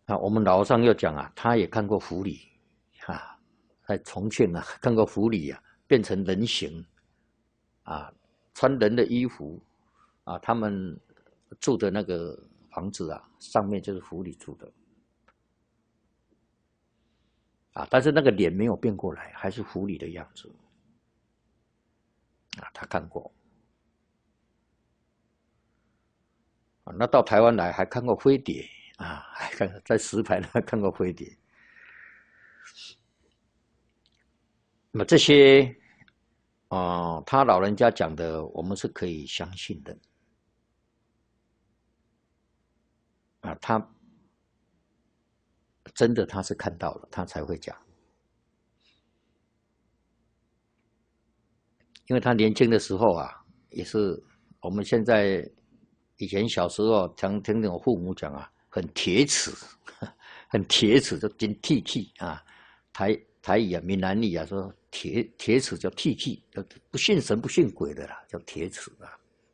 啊，我们老和尚又讲啊，他也看过狐狸啊，在重庆啊看过狐狸啊变成人形啊，穿人的衣服啊，他们住的那个房子啊，上面就是狐狸住的啊，但是那个脸没有变过来，还是狐狸的样子啊，他看过啊。那到台湾来还看过飞碟啊，还看在石牌那看过飞碟。那么这些他老人家讲的，我们是可以相信的啊。他真的他是看到了，他才会讲。因为他年轻的时候啊，也是我们现在以前小时候常听那种父母讲啊，很铁齿，很铁齿，就真铁气啊。台语啊、闽南语啊，说铁齿叫铁气，不信神不信鬼的啦，叫铁齿啊。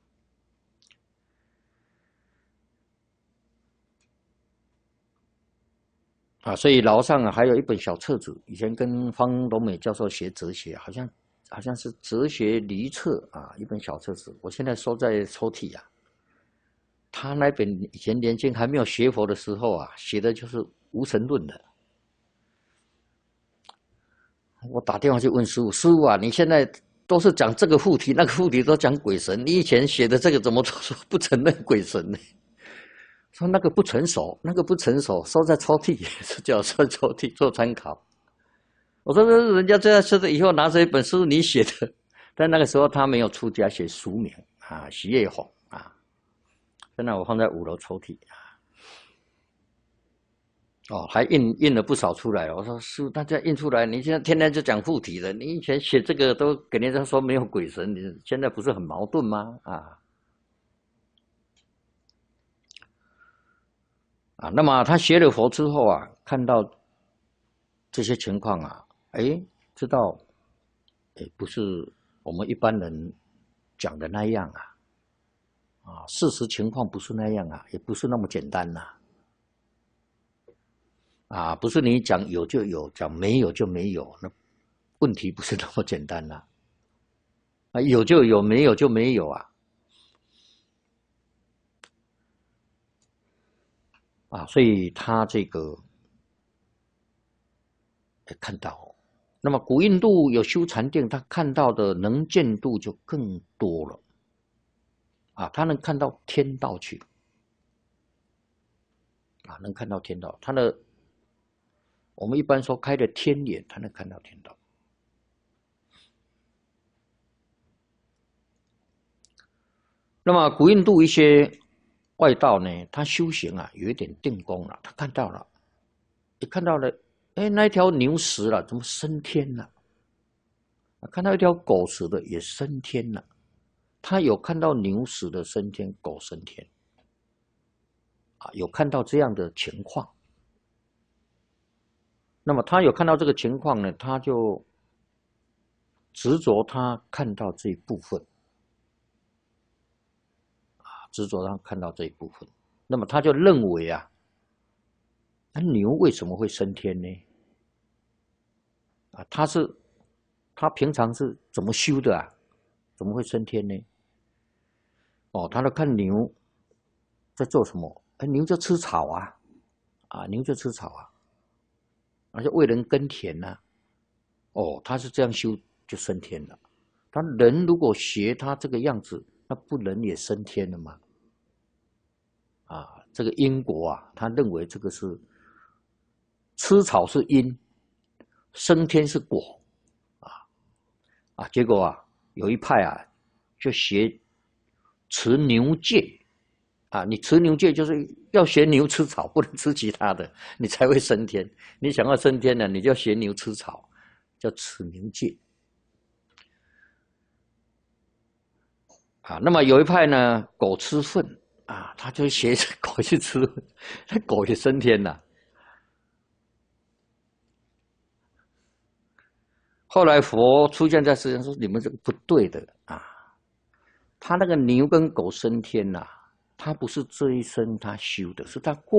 啊，所以楼上啊还有一本小册子，以前跟方东美教授学哲学，好像是哲学离册啊，一本小册子，我现在收在抽屉啊。他那本以前年轻还没有学佛的时候啊，写的就是无神论的。我打电话去问师傅，师傅啊，你现在都是讲这个副题，那个副题都讲鬼神，你以前写的这个怎么说不承认鬼神呢？说那个不成熟，那个不成熟，收在抽屉，是叫收抽屉做参考。我说人家这样说的，以后拿这一本书你写的，但那个时候他没有出家，写俗名啊，徐业红啊。现在我放在5楼抽屉哦，还印了不少出来。我说师傅，大家印出来，你现在天天就讲附体了，你以前写这个都给人家说没有鬼神，你现在不是很矛盾吗？那么他学了佛之后啊，看到这些情况啊，哎，知道，哎，不是我们一般人讲的那样事实情况不是那样也不是那么简单不是你讲有就有，讲没有就没有，那问题不是那么简单有就有，没有就没有所以他这个看到，那么古印度有修禅定，他看到的能见度就更多了他能看到天道去能看到天道，他的我们一般说开的天眼，他能看到天道。那么古印度一些外道呢，他修行有一点定功了，他看到了，也看到了，哎，那一条牛死了，怎么升天了？看到一条狗死的也升天了，他有看到牛死的升天，狗升天有看到这样的情况。那么他有看到这个情况呢，他就执着他看到这一部分执着他看到这一部分，那么他就认为那牛为什么会升天呢？他平常是怎么修的怎么会升天呢？他都看牛在做什么？牛就吃草牛就吃草而且为人耕田他是这样修就升天了。他人如果学他这个样子，那不人也升天了吗？这个因果他认为这个是吃草是因，升天是果结果有一派就学持牛戒你持牛戒就是要学牛吃草，不能吃其他的，你才会升天。你想要升天呢，你就要学牛吃草，叫持牛戒那么有一派呢，狗吃粪他就学狗去吃粪，那狗也升天了。后来佛出现在世上说：“你们这个不对的他那个牛跟狗升天他不是这一生他修的，是他过